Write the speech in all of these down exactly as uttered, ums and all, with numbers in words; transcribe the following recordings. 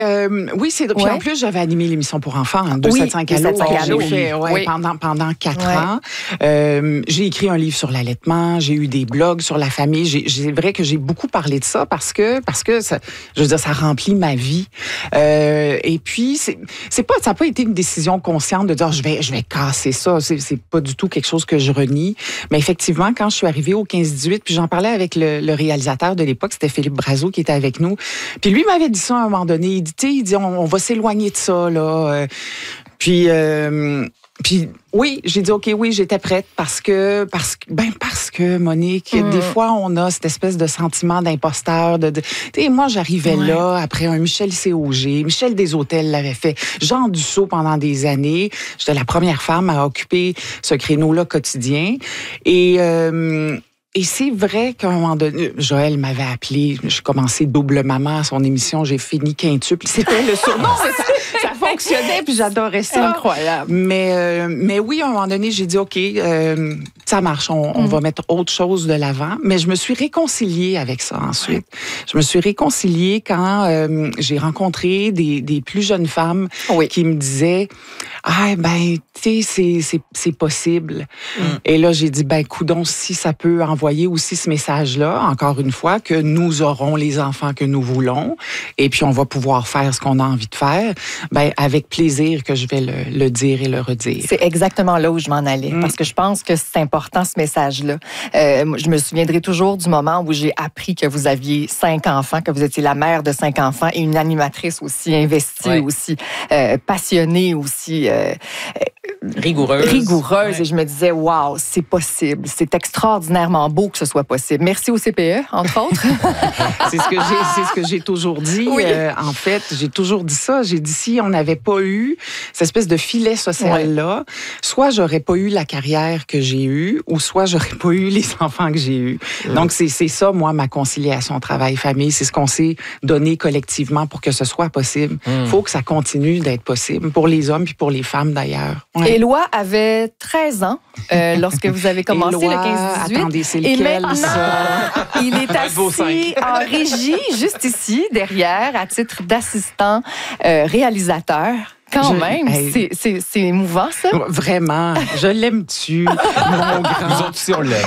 Euh, oui, c'est puis ouais. en plus j'avais animé l'émission pour enfants, hein, deux cent soixante-cinq Allo, j'ai fait ouais, oui. pendant pendant quatre ouais. ans. Euh, j'ai écrit un livre sur l'allaitement, j'ai eu des blogs sur la famille. J'ai, c'est vrai que j'ai beaucoup parlé de ça parce que parce que ça, je veux dire, ça remplit ma vie. Euh, et puis c'est c'est pas ça n'a pas été une décision consciente de dire je vais je vais casser ça. C'est c'est pas du tout quelque chose que je renie. Mais effectivement, quand je suis arrivée au quinze dix-huit, puis j'en parlais avec le, le réalisateur de l'époque, c'était Philippe Brazeau qui était avec nous. Puis lui m'avait dit ça à un moment donné. Il dit, il dit on, on va s'éloigner de ça là. Euh, puis euh, puis oui, j'ai dit OK, oui, j'étais prête parce que parce que ben parce que Monique, mmh. des fois on a cette espèce de sentiment d'imposteur de, de tu sais moi j'arrivais ouais. là après un Michel C O G, Michel Desautels l'avait fait, Jean Dussault pendant des années, j'étais la première femme à occuper ce créneau-là quotidien et euh, Et c'est vrai qu'à un moment donné, Joël m'avait appelé, j'ai commencé double maman à son émission, j'ai fini quintuple. C'était le surnom, ça, ça fonctionnait, puis j'adorais ça. Incroyable. Mais, euh, mais oui, à un moment donné, j'ai dit, OK, euh, ça marche, on, on mm. va mettre autre chose de l'avant. Mais je me suis réconciliée avec ça ensuite. Je me suis réconciliée quand euh, j'ai rencontré des, des plus jeunes femmes oui. qui me disaient, ah, ben, tu sais, c'est, c'est, c'est possible. Mm. Et là, j'ai dit, ben, coudonc, si ça peut envoyer aussi ce message-là, encore une fois, que nous aurons les enfants que nous voulons, et puis on va pouvoir faire ce qu'on a envie de faire, ben, avec plaisir que je vais le, le dire et le redire. C'est exactement là où je m'en allais, mm. parce que je pense que c'est important, ce message-là. Euh, je me souviendrai toujours du moment où j'ai appris que vous aviez cinq enfants, que vous étiez la mère de cinq enfants et une animatrice aussi investie, ouais. aussi euh, passionnée, aussi euh, rigoureuse. Rigoureuse. Ouais. Et je me disais, waouh, c'est possible. C'est extraordinairement beau que ce soit possible. Merci au C P E, entre autres. c'est ce que j'ai, c'est ce que j'ai toujours dit. Oui. Euh, en fait, j'ai toujours dit ça. J'ai dit, si on n'avait pas eu cette espèce de filet social-là, ouais. soit j'aurais pas eu la carrière que j'ai eue, ou soit j'aurais pas eu les enfants que j'ai eus. Mmh. Donc, c'est, c'est ça, moi, ma conciliation travail-famille. C'est ce qu'on s'est donné collectivement pour que ce soit possible. Il mmh. faut que ça continue d'être possible pour les hommes puis pour les femmes, d'ailleurs. Ouais. Éloi avait treize ans euh, lorsque vous avez commencé Éloi, le quinze dix-huit. Attendez, c'est Et lequel, maintenant, ça? il est assis en régie, juste ici, derrière, à titre d'assistant euh, réalisateur. Quand je, même, hey, c'est, c'est, c'est émouvant, ça. Vraiment, je l'aime-tu, mon grand. Nous autres aussi, on l'aime.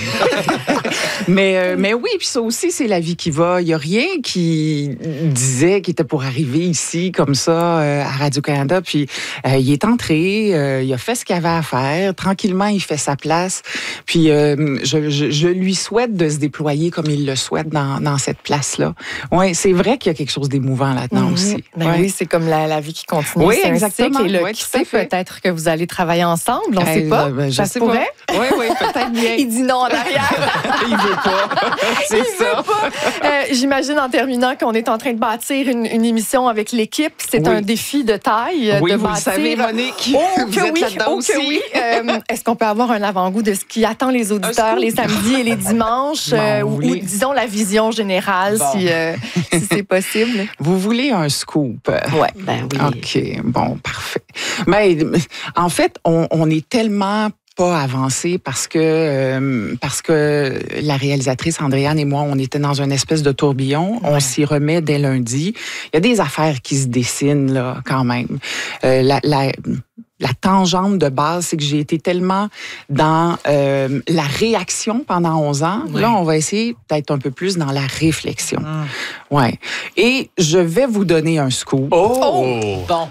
mais, euh, mais oui, puis ça aussi, c'est la vie qui va. Il n'y a rien qui disait qu'il était pour arriver ici, comme ça, euh, à Radio-Canada. Puis euh, il est entré, euh, il a fait ce qu'il avait à faire. Tranquillement, il fait sa place. Puis euh, je, je, je lui souhaite de se déployer comme il le souhaite dans, dans cette place-là. Oui, c'est vrai qu'il y a quelque chose d'émouvant là-dedans mmh. aussi. Ben ouais. Oui, c'est comme la, la vie qui continue. Oui, c'est exactement. Et là, ouais, qui sait, peut-être que vous allez travailler ensemble, on ne hey, sait pas. Ben, je ça sais se pourrait. Pas. Oui, oui, peut-être bien. Il dit non en arrière. Il veut pas. C'est Il ça. Veut pas. Euh, j'imagine en terminant qu'on est en train de bâtir une, une émission avec l'équipe. C'est oui. un défi de taille. Oui, de vous bâtir. le savez, Monique. Oh, vous que êtes oui, là-dedans oh, aussi. que oui. Euh, est-ce qu'on peut avoir un avant-goût de ce qui attend les auditeurs les samedis et les dimanches? Bon, euh, ou, voulez... ou disons la vision générale, bon. si, euh, si c'est possible. Vous voulez un scoop? Oui, ben oui. OK, bon, parfait. Mais en fait, on, on est tellement pas avancé parce que euh, parce que la réalisatrice Andréane et moi, on était dans une espèce de tourbillon. Ouais. On s'y remet dès lundi. Il y a des affaires qui se dessinent là quand même. Euh, la, la La tangente de base, c'est que j'ai été tellement dans euh, la réaction pendant onze ans. Oui. Là, on va essayer d'être un peu plus dans la réflexion. Hum. Ouais. Et je vais vous donner un scoop. Oh! oh. Bon.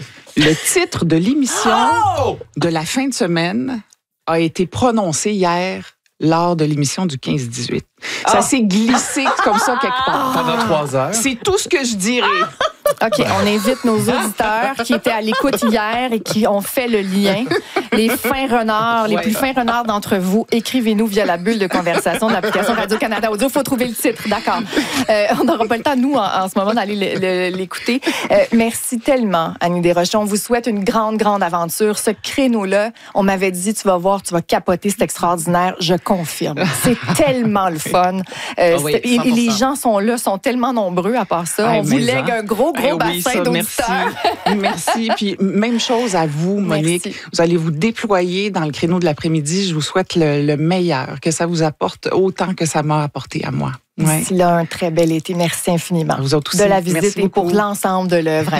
Le titre de l'émission oh! de la fin de semaine a été prononcé hier lors de l'émission du quinze dix-huit. Oh. Ça s'est glissé comme ça quelque part. Pendant trois heures. C'est tout ce que je dirais. OK, on invite nos auditeurs qui étaient à l'écoute hier et qui ont fait le lien. Les fins renards, les ouais. plus fins renards d'entre vous, écrivez-nous via la bulle de conversation de l'application Radio-Canada Audio. Il faut trouver le titre, d'accord. Euh, on n'aura pas le temps, nous, en, en ce moment, d'aller le, le, l'écouter. Euh, merci tellement, Annie Desrochers. On vous souhaite une grande, grande aventure. Ce créneau-là, on m'avait dit, tu vas voir, tu vas capoter, c'est extraordinaire. Je confirme. C'est tellement le fun. Euh, oh oui, et, et les gens sont là, sont tellement nombreux à part ça. Hey, on vous lègue un gros, gros Eh oui, bassin d'auditeurs. Merci. Merci. Puis même chose à vous, Monique. Merci. Vous allez vous déployer dans le créneau de l'après-midi. Je vous souhaite le, le meilleur, que ça vous apporte autant que ça m'a apporté à moi. D'ici ouais. là, un très bel été. Merci infiniment. Vous autres aussi. De la visite Merci et pour l'ensemble de l'œuvre.